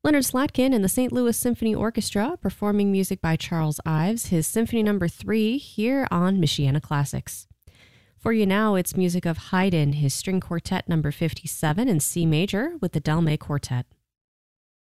Leonard Slatkin and the St. Louis Symphony Orchestra performing music by Charles Ives, his Symphony No. 3, here on Michiana Classics. For you now, it's music of Haydn, his String Quartet No. 57 in C major with the Delme Quartet.